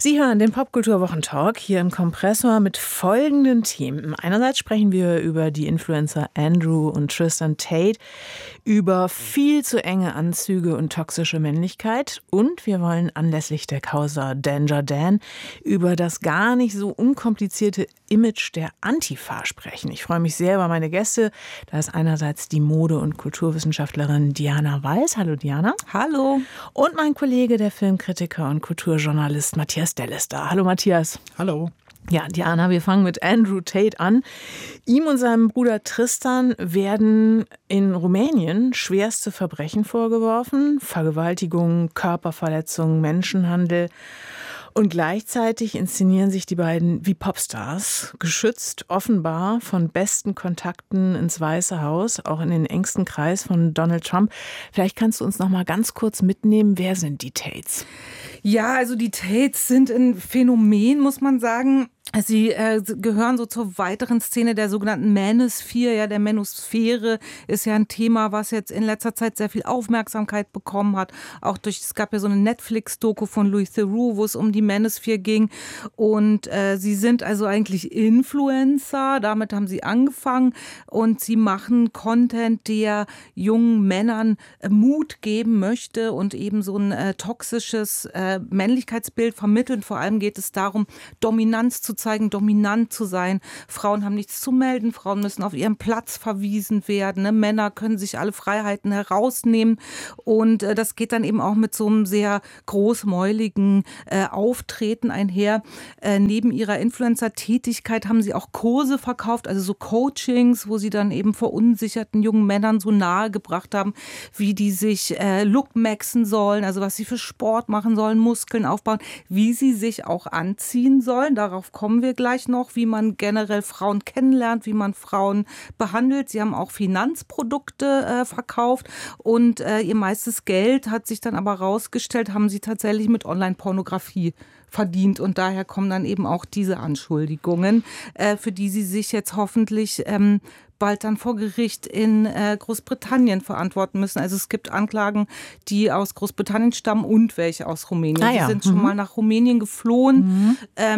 Sie hören den Popkultur-Wochentalk hier im Kompressor mit folgenden Themen. Einerseits sprechen wir über die Influencer Andrew und Tristan Tate, über viel zu enge Anzüge und toxische Männlichkeit. Und wir wollen anlässlich der Causa Danger Dan über das gar nicht so unkomplizierte Image der Antifa sprechen. Ich freue mich sehr über meine Gäste. Da ist einerseits die Mode- und Kulturwissenschaftlerin Diana Weiß. Hallo Diana. Hallo. Und mein Kollege, der Filmkritiker und Kulturjournalist Matthias Delles da. Hallo Matthias. Hallo. Ja, Diana, wir fangen mit Andrew Tate an. Ihm und seinem Bruder Tristan werden in Rumänien schwerste Verbrechen vorgeworfen. Vergewaltigung, Körperverletzung, Menschenhandel. Und gleichzeitig inszenieren sich die beiden wie Popstars, geschützt offenbar von besten Kontakten ins Weiße Haus, auch in den engsten Kreis von Donald Trump. Vielleicht kannst du uns noch mal ganz kurz mitnehmen, wer sind die Tates? Ja, also die Tates sind ein Phänomen, muss man sagen. Sie gehören so zur weiteren Szene der sogenannten Manosphere. Ja, der Manosphäre ist ja ein Thema, was jetzt in letzter Zeit sehr viel Aufmerksamkeit bekommen hat. Es gab ja so eine Netflix-Doku von Louis Theroux, wo es um die Manosphere ging. Und sie sind also eigentlich Influencer. Damit haben sie angefangen. Und sie machen Content, der jungen Männern Mut geben möchte und eben so ein toxisches Männlichkeitsbild vermitteln. Vor allem geht es darum, Dominanz zu zeigen, dominant zu sein. Frauen haben nichts zu melden, Frauen müssen auf ihren Platz verwiesen werden. Ne? Männer können sich alle Freiheiten herausnehmen. Und das geht dann eben auch mit so einem sehr großmäuligen Auftreten einher. Neben ihrer Influencer-Tätigkeit haben sie auch Kurse verkauft, also so Coachings, wo sie dann eben verunsicherten jungen Männern so nahe gebracht haben, wie die sich lookmaxen sollen, also was sie für Sport machen sollen, Muskeln aufbauen, wie sie sich auch anziehen sollen. Darauf kommen wir gleich noch, wie man generell Frauen kennenlernt, wie man Frauen behandelt. Sie haben auch Finanzprodukte verkauft und ihr meistes Geld, hat sich dann aber rausgestellt, haben sie tatsächlich mit Online-Pornografie verdient und daher kommen dann eben auch diese Anschuldigungen, für die sie sich jetzt hoffentlich bald dann vor Gericht in Großbritannien verantworten müssen. Also es gibt Anklagen, die aus Großbritannien stammen und welche aus Rumänien. Ah ja. Die sind schon mal nach Rumänien geflohen.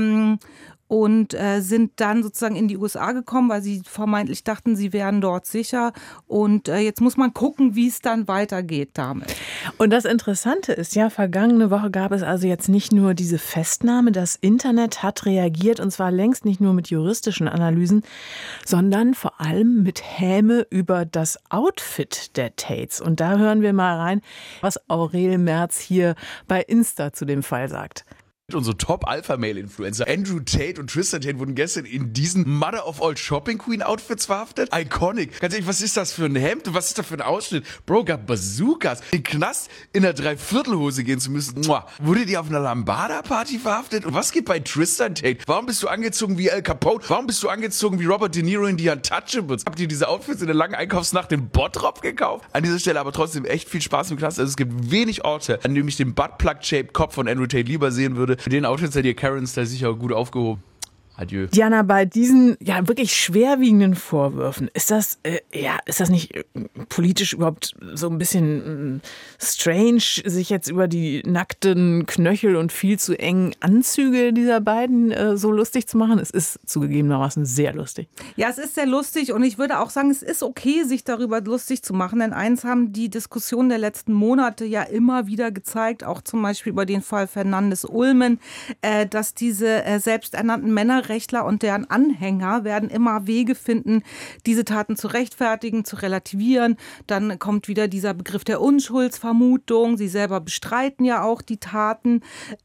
Und sind dann sozusagen in die USA gekommen, weil sie vermeintlich dachten, sie wären dort sicher. Und jetzt muss man gucken, wie es dann weitergeht damit. Und das Interessante ist ja, vergangene Woche gab es also jetzt nicht nur diese Festnahme, das Internet hat reagiert und zwar längst nicht nur mit juristischen Analysen, sondern vor allem mit Häme über das Outfit der Tates. Und da hören wir mal rein, was Aurel Merz hier bei Insta zu dem Fall sagt. Unsere Top-Alpha-Male-Influencer Andrew Tate und Tristan Tate wurden gestern in diesen Mother-of-All-Shopping-Queen-Outfits verhaftet. Iconic. Ganz ehrlich, was ist das für ein Hemd und was ist das für ein Ausschnitt? Bro, gab Bazookas. In den Knast in der Dreiviertelhose gehen zu müssen. Mua. Wurdet ihr auf einer Lambada-Party verhaftet? Und was geht bei Tristan Tate? Warum bist du angezogen wie Al Capone? Warum bist du angezogen wie Robert De Niro in The Untouchables? Habt ihr diese Outfits in der langen Einkaufsnacht in Bottrop gekauft? An dieser Stelle aber trotzdem echt viel Spaß im Knast. Also es gibt wenig Orte, an denen ich den Butt-Plug-Shaped Kopf von Andrew Tate lieber sehen würde. Mit den Outfits seid ihr Karens da sicher gut aufgehoben. Adieu. Diana, bei diesen ja wirklich schwerwiegenden Vorwürfen, ist das nicht politisch überhaupt so ein bisschen strange, sich jetzt über die nackten Knöchel und viel zu engen Anzüge dieser beiden so lustig zu machen? Es ist zugegebenermaßen sehr lustig. Ja, es ist sehr lustig und ich würde auch sagen, es ist okay, sich darüber lustig zu machen, denn eins haben die Diskussionen der letzten Monate ja immer wieder gezeigt, auch zum Beispiel über den Fall Fernandes-Ulmen, dass diese selbsternannten Männerrechtler und deren Anhänger werden immer Wege finden, diese Taten zu rechtfertigen, zu relativieren. Dann kommt wieder dieser Begriff der Unschuldsvermutung. Sie selber bestreiten ja auch die Taten.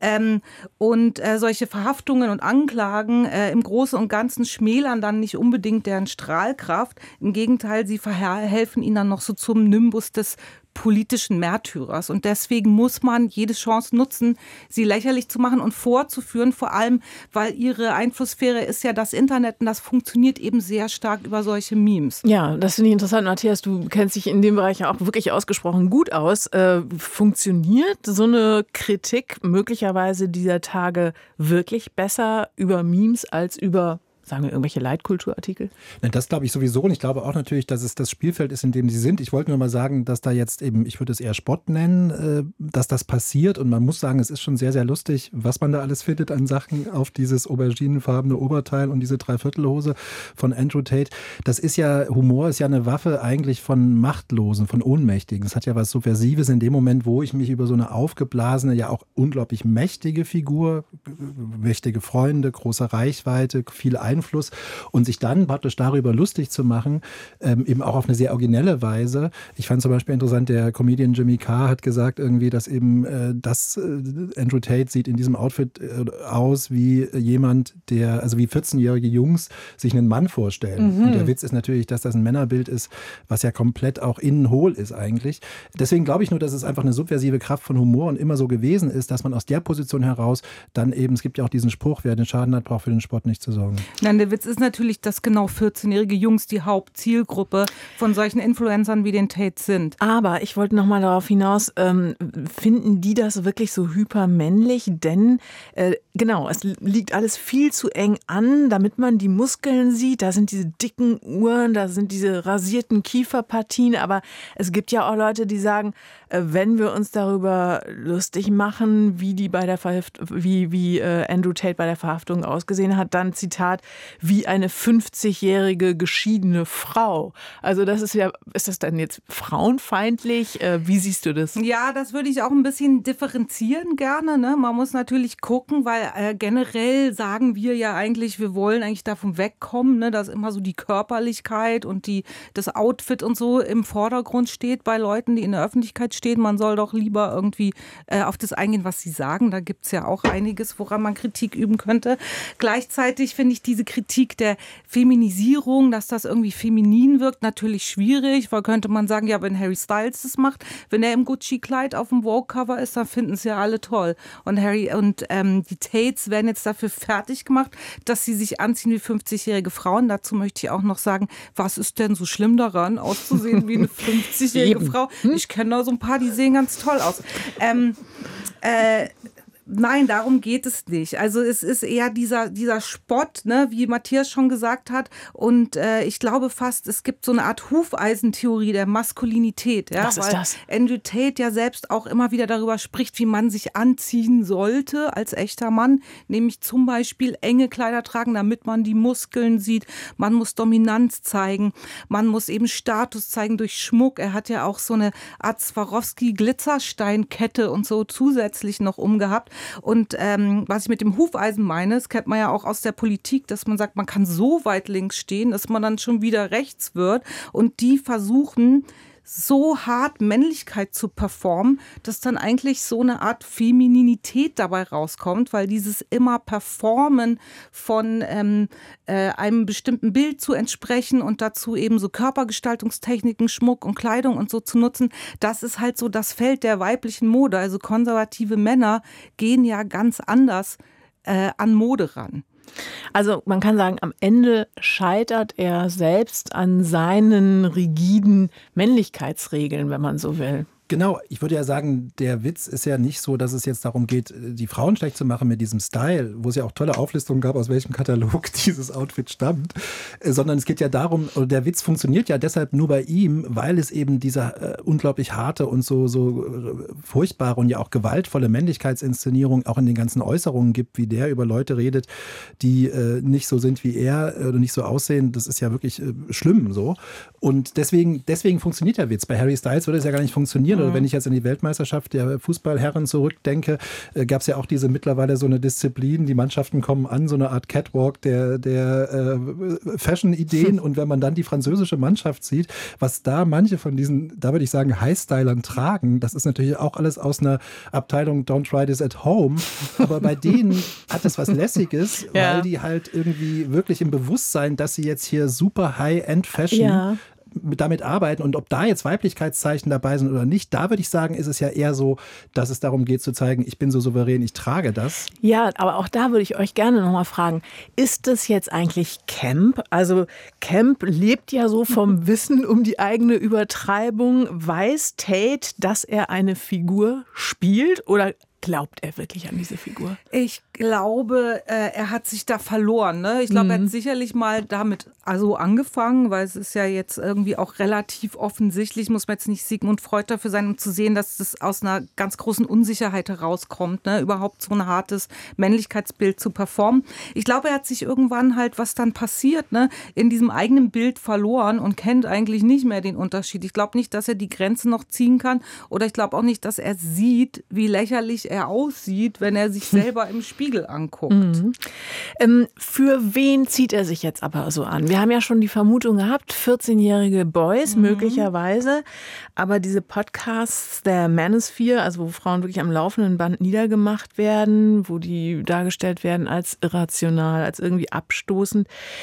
Und solche Verhaftungen und Anklagen im Großen und Ganzen schmälern dann nicht unbedingt deren Strahlkraft. Im Gegenteil, sie verhelfen ihnen dann noch so zum Nimbus des politischen Märtyrers. Und deswegen muss man jede Chance nutzen, sie lächerlich zu machen und vorzuführen, vor allem, weil ihre Einflusssphäre ist ja das Internet und das funktioniert eben sehr stark über solche Memes. Ja, das finde ich interessant. Matthias, du kennst dich in dem Bereich ja auch wirklich ausgesprochen gut aus. Funktioniert so eine Kritik möglicherweise dieser Tage wirklich besser über Memes als über sagen wir, irgendwelche Leitkulturartikel? Das glaube ich sowieso und ich glaube auch natürlich, dass es das Spielfeld ist, in dem sie sind. Ich wollte nur mal sagen, dass da jetzt eben, ich würde es eher Spott nennen, dass das passiert und man muss sagen, es ist schon sehr, sehr lustig, was man da alles findet an Sachen auf dieses auberginenfarbene Oberteil und diese Dreiviertelhose von Andrew Tate. Das ist ja, Humor ist ja eine Waffe eigentlich von Machtlosen, von Ohnmächtigen. Das hat ja was Subversives in dem Moment, wo ich mich über so eine aufgeblasene, ja auch unglaublich mächtige Figur, mächtige Freunde, große Reichweite, viel Einfluss und sich dann praktisch darüber lustig zu machen, eben auch auf eine sehr originelle Weise. Ich fand zum Beispiel interessant, der Comedian Jimmy Carr hat gesagt irgendwie, dass eben Andrew Tate sieht in diesem Outfit aus wie jemand, also wie 14-jährige Jungs sich einen Mann vorstellen. Und der Witz ist natürlich, dass das ein Männerbild ist, was ja komplett auch innen hohl ist eigentlich. Deswegen glaube ich nur, dass es einfach eine subversive Kraft von Humor und immer so gewesen ist, dass man aus der Position heraus dann eben, es gibt ja auch diesen Spruch, wer den Schaden hat, braucht für den Spott nicht zu sorgen. Nein, der Witz ist natürlich, dass genau 14-jährige Jungs die Hauptzielgruppe von solchen Influencern wie den Tates sind. Aber ich wollte noch mal darauf hinaus, finden die das wirklich so hypermännlich? Denn genau, es liegt alles viel zu eng an, damit man die Muskeln sieht. Da sind diese dicken Uhren, da sind diese rasierten Kieferpartien. Aber es gibt ja auch Leute, die sagen, wenn wir uns darüber lustig machen, wie Andrew Tate bei der Verhaftung ausgesehen hat, dann Zitat, wie eine 50-jährige geschiedene Frau. Also das ist das dann jetzt frauenfeindlich? Wie siehst du das? Ja, das würde ich auch ein bisschen differenzieren gerne. Ne? Man muss natürlich gucken, weil generell sagen wir ja eigentlich, wir wollen eigentlich davon wegkommen, ne? Dass immer so die Körperlichkeit und das Outfit und so im Vordergrund steht bei Leuten, die in der Öffentlichkeit stehen. Man soll doch lieber irgendwie auf das eingehen, was sie sagen. Da gibt es ja auch einiges, woran man Kritik üben könnte. Gleichzeitig finde ich diese Kritik der Feminisierung, dass das irgendwie feminin wirkt, natürlich schwierig, weil könnte man sagen, ja, wenn Harry Styles das macht, wenn er im Gucci-Kleid auf dem Vogue-Cover ist, dann finden es ja alle toll. Und die Tates werden jetzt dafür fertig gemacht, dass sie sich anziehen wie 50-jährige Frauen. Dazu möchte ich auch noch sagen, was ist denn so schlimm daran, auszusehen wie eine 50-jährige Frau? Ich kenne da so ein paar, die sehen ganz toll aus. Nein, darum geht es nicht. Also es ist eher dieser Spott, ne, wie Matthias schon gesagt hat. Und ich glaube fast, es gibt so eine Art Hufeisentheorie der Maskulinität. Ja, was ist das? Andrew Tate ja selbst auch immer wieder darüber spricht, wie man sich anziehen sollte als echter Mann. Nämlich zum Beispiel enge Kleider tragen, damit man die Muskeln sieht. Man muss Dominanz zeigen. Man muss eben Status zeigen durch Schmuck. Er hat ja auch so eine Art Swarovski-Glitzersteinkette und so zusätzlich noch umgehabt. Und was ich mit dem Hufeisen meine, das kennt man ja auch aus der Politik, dass man sagt, man kann so weit links stehen, dass man dann schon wieder rechts wird. Und die versuchen so hart Männlichkeit zu performen, dass dann eigentlich so eine Art Femininität dabei rauskommt, weil dieses immer Performen von einem bestimmten Bild zu entsprechen und dazu eben so Körpergestaltungstechniken, Schmuck und Kleidung und so zu nutzen, das ist halt so das Feld der weiblichen Mode. Also konservative Männer gehen ja ganz anders an Mode ran. Also man kann sagen, am Ende scheitert er selbst an seinen rigiden Männlichkeitsregeln, wenn man so will. Genau, ich würde ja sagen, der Witz ist ja nicht so, dass es jetzt darum geht, die Frauen schlecht zu machen mit diesem Style, wo es ja auch tolle Auflistungen gab, aus welchem Katalog dieses Outfit stammt, sondern es geht ja darum, oder der Witz funktioniert ja deshalb nur bei ihm, weil es eben diese unglaublich harte und so furchtbare und ja auch gewaltvolle Männlichkeitsinszenierung auch in den ganzen Äußerungen gibt, wie der über Leute redet, die nicht so sind wie er oder nicht so aussehen. Das ist ja wirklich schlimm so. Und deswegen funktioniert der Witz. Bei Harry Styles würde es ja gar nicht funktionieren. Oder wenn ich jetzt an die Weltmeisterschaft der Fußballherren zurückdenke, gab es ja auch diese mittlerweile so eine Disziplin, die Mannschaften kommen an, so eine Art Catwalk der Fashion-Ideen. Und wenn man dann die französische Mannschaft sieht, was da manche von diesen, da würde ich sagen, Highstylern tragen, das ist natürlich auch alles aus einer Abteilung Don't Try This at Home. Aber bei denen hat es was Lässiges, ja, weil die halt irgendwie wirklich im Bewusstsein, dass sie jetzt hier super High-End-Fashion damit arbeiten und ob da jetzt Weiblichkeitszeichen dabei sind oder nicht, da würde ich sagen, ist es ja eher so, dass es darum geht zu zeigen, ich bin so souverän, ich trage das. Ja, aber auch da würde ich euch gerne nochmal fragen, ist das jetzt eigentlich Camp? Also Camp lebt ja so vom Wissen um die eigene Übertreibung. Weiß Tate, dass er eine Figur spielt oder glaubt er wirklich an diese Figur? Ich glaube, er hat sich da verloren. Ne? Ich glaube, er hat sicherlich mal damit angefangen, weil es ist ja jetzt irgendwie auch relativ offensichtlich, muss man jetzt nicht Sigmund Freud dafür sein, um zu sehen, dass das aus einer ganz großen Unsicherheit herauskommt, ne? Überhaupt so ein hartes Männlichkeitsbild zu performen. Ich glaube, er hat sich irgendwann halt, was dann passiert, ne, in diesem eigenen Bild verloren und kennt eigentlich nicht mehr den Unterschied. Ich glaube nicht, dass er die Grenze noch ziehen kann, oder ich glaube auch nicht, dass er sieht, wie lächerlich er aussieht, wenn er sich selber im Spiegel anguckt. Für wen zieht er sich jetzt aber so an? Wir haben ja schon die Vermutung gehabt, 14-jährige Boys möglicherweise, aber diese Podcasts der Manosphere, also wo Frauen wirklich am laufenden Band niedergemacht werden, wo die dargestellt werden als irrational, als irgendwie abstoßend,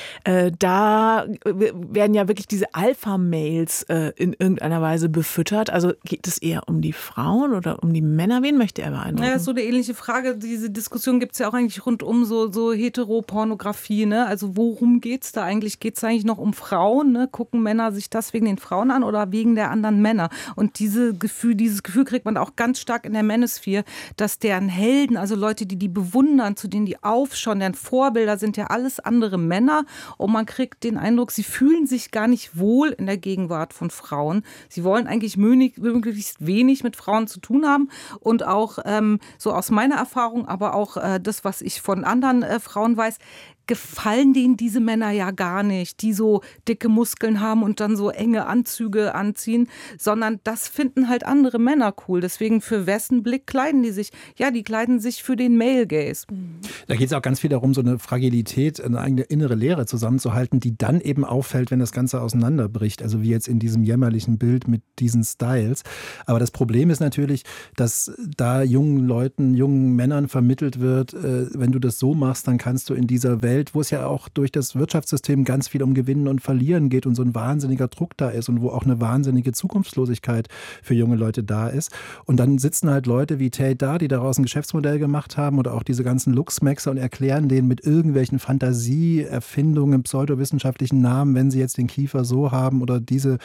da werden ja wirklich diese Alpha-Mails in irgendeiner Weise befüttert. Also geht es eher um die Frauen oder um die Männer? Wen möchte er beeindrucken? Ja, so eine ähnliche Frage. Diese Diskussion gibt es ja auch eigentlich rund um so Heteropornografie. Ne? Also worum geht es da eigentlich? Geht es eigentlich noch um Frauen? Ne? Gucken Männer sich das wegen den Frauen an oder wegen der anderen Männer? Und dieses Gefühl kriegt man auch ganz stark in der Manosphere, dass deren Helden, also Leute, die bewundern, zu denen die aufschauen, deren Vorbilder sind ja alles andere Männer. Und man kriegt den Eindruck, sie fühlen sich gar nicht wohl in der Gegenwart von Frauen. Sie wollen eigentlich möglichst wenig mit Frauen zu tun haben. Und auch so aus meiner Erfahrung, aber auch das, was ich von anderen Frauen weiß, gefallen denen diese Männer ja gar nicht, die so dicke Muskeln haben und dann so enge Anzüge anziehen, sondern das finden halt andere Männer cool. Deswegen für wessen Blick kleiden die sich? Ja, die kleiden sich für den Male Gaze. Da geht es auch ganz viel darum, so eine Fragilität, eine eigene innere Leere zusammenzuhalten, die dann eben auffällt, wenn das Ganze auseinanderbricht. Also wie jetzt in diesem jämmerlichen Bild mit diesen Styles. Aber das Problem ist natürlich, dass da jungen Leuten, jungen Männern vermittelt wird, wenn du das so machst, dann kannst du in dieser Welt, wo es ja auch durch das Wirtschaftssystem ganz viel um Gewinnen und Verlieren geht und so ein wahnsinniger Druck da ist und wo auch eine wahnsinnige Zukunftslosigkeit für junge Leute da ist. Und dann sitzen halt Leute wie Tate da, die daraus ein Geschäftsmodell gemacht haben oder auch diese ganzen Luxmaxer und erklären denen mit irgendwelchen Fantasieerfindungen, pseudowissenschaftlichen Namen, wenn sie jetzt den Kiefer so haben oder diese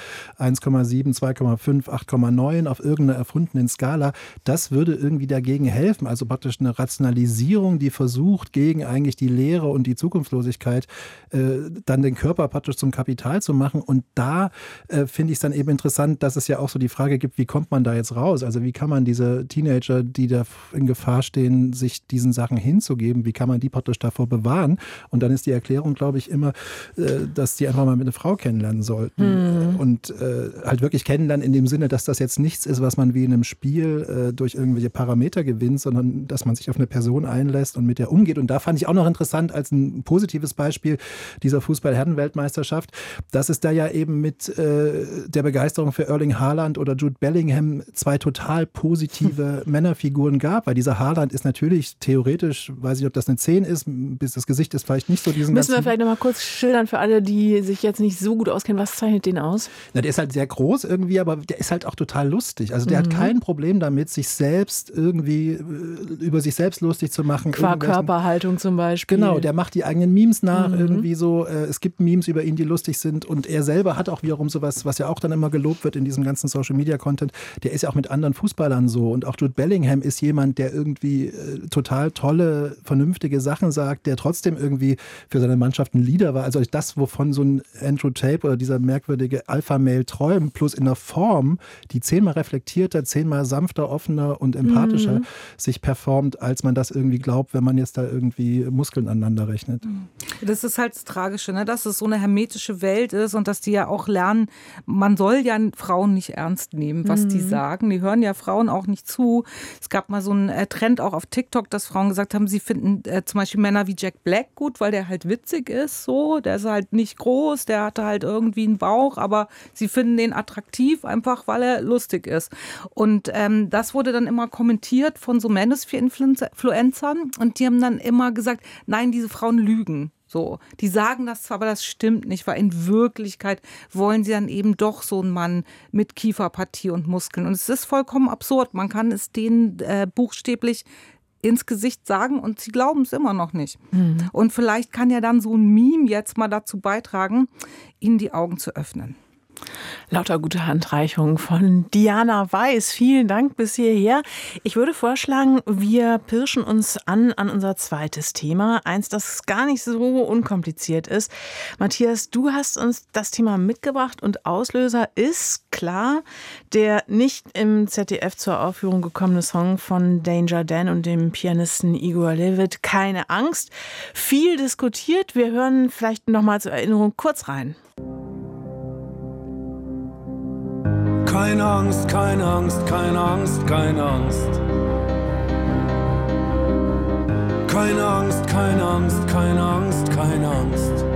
1,7, 2,5, 8,9 auf irgendeiner erfundenen Skala, das würde irgendwie dagegen helfen. Also praktisch eine Rationalisierung, die versucht, gegen eigentlich die Lehre und die Zukunftslosigkeit dann den Körper praktisch zum Kapital zu machen. Und da finde ich es dann eben interessant, dass es ja auch so die Frage gibt, wie kommt man da jetzt raus? Also wie kann man diese Teenager, die da in Gefahr stehen, sich diesen Sachen hinzugeben, wie kann man die praktisch davor bewahren? Und dann ist die Erklärung, glaube ich, immer, dass die einfach mal mit einer Frau kennenlernen sollten. Und halt wirklich kennenlernen in dem Sinne, dass das jetzt nichts ist, was man wie in einem Spiel durch irgendwelche Parameter gewinnt, sondern dass man sich auf eine Person einlässt und mit der umgeht. Und da fand ich auch noch interessant als ein positives Beispiel dieser Fußball-Herren-Weltmeisterschaft, dass es da ja eben mit der Begeisterung für Erling Haaland oder Jude Bellingham zwei total positive Männerfiguren gab, weil dieser Haaland ist natürlich theoretisch, weiß ich, ob das eine 10 ist, bis das Gesicht ist vielleicht nicht so diesen Müssen wir vielleicht noch mal kurz schildern für alle, die sich jetzt nicht so gut auskennen, was zeichnet den aus? Na, der ist halt sehr groß irgendwie, aber der ist halt auch total lustig. Also der hat kein Problem damit, sich selbst irgendwie über sich selbst lustig zu machen. Qua Körperhaltung zum Beispiel. Genau, der macht die eigenen Memes nach irgendwie so. Es gibt Memes über ihn, die lustig sind und er selber hat auch wiederum sowas, was ja auch dann immer gelobt wird in diesem ganzen Social-Media-Content. Der ist ja auch mit anderen Fußballern so und auch Jude Bellingham ist jemand, der irgendwie total tolle, vernünftige Sachen sagt, der trotzdem irgendwie für seine Mannschaft ein Leader war. Also das, wovon so ein Andrew Tate oder dieser merkwürdige Alpha-Male träumt, plus in einer Form, die 10-mal reflektierter, 10-mal sanfter, offener und empathischer sich performt, als man das irgendwie glaubt, wenn man jetzt da irgendwie Muskeln aneinander rechnet. Das ist halt das Tragische, ne? Dass es so eine hermetische Welt ist und dass die ja auch lernen, man soll ja Frauen nicht ernst nehmen, was die sagen. Die hören ja Frauen auch nicht zu. Es gab mal so einen Trend auch auf TikTok, dass Frauen gesagt haben, sie finden zum Beispiel Männer wie Jack Black gut, weil der halt witzig ist. So. Der ist halt nicht groß, der hatte halt irgendwie einen Bauch, aber sie finden den attraktiv, einfach weil er lustig ist. Und das wurde dann immer kommentiert von so Manosphere-Influencern und die haben dann immer gesagt, nein, diese Frauen lügen. So, die sagen das zwar, aber das stimmt nicht, weil in Wirklichkeit wollen sie dann eben doch so einen Mann mit Kieferpartie und Muskeln. Und es ist vollkommen absurd. Man kann es denen buchstäblich ins Gesicht sagen und sie glauben es immer noch nicht. Und vielleicht kann ja dann so ein Meme jetzt mal dazu beitragen, ihnen die Augen zu öffnen. Lauter gute Handreichungen von Diana Weiß. Vielen Dank bis hierher. Ich würde vorschlagen, wir pirschen uns an unser zweites Thema. Eins, das gar nicht so unkompliziert ist. Matthias, du hast uns das Thema mitgebracht und Auslöser ist klar, der nicht im ZDF zur Aufführung gekommene Song von Danger Dan und dem Pianisten Igor Levit, Keine Angst. Viel diskutiert. Wir hören vielleicht noch mal zur Erinnerung kurz rein. Keine Angst, keine Angst, keine Angst, keine Angst. Keine Angst, keine Angst, keine Angst, keine Angst.